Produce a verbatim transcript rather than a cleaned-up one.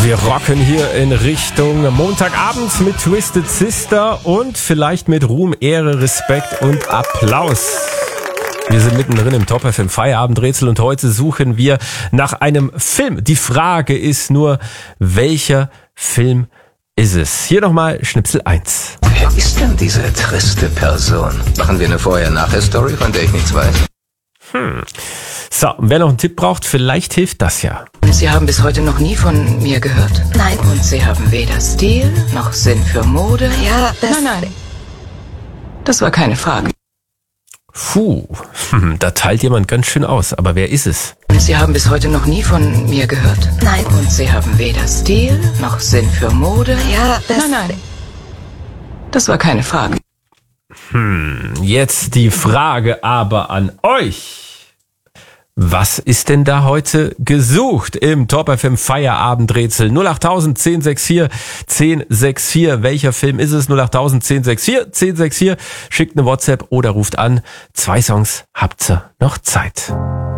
Wir rocken hier in Richtung Montagabend mit Twisted Sister und vielleicht mit Ruhm, Ehre, Respekt und Applaus. Wir sind mittendrin im Top F M Feierabendrätsel und heute suchen wir nach einem Film. Die Frage ist nur, welcher Film ist es? Hier nochmal Schnipsel eins. Wer ist denn diese triste Person? Machen wir eine Vorher-Nachher-Story, von der ich nichts weiß? Hm. So, wer noch einen Tipp braucht, vielleicht hilft das ja. Sie haben bis heute noch nie von mir gehört? Nein. Und Sie haben weder Stil noch Sinn für Mode? Ja, das... Nein, nein. Das war keine Frage. Puh, da teilt jemand ganz schön aus. Aber wer ist es? Sie haben bis heute noch nie von mir gehört? Nein. Und Sie haben weder Stil noch Sinn für Mode? Ja, das... Nein, nein. Das war keine Frage. Hm, jetzt die Frage aber an euch. Was ist denn da heute gesucht im Top F M Feierabendrätsel? null acht tausend, zehn sechs vier, zehn sechs vier. Welcher Film ist es? null acht tausend, zehn sechs vier, zehn sechs vier. Schickt eine WhatsApp oder ruft an. Zwei Songs habt ihr noch Zeit.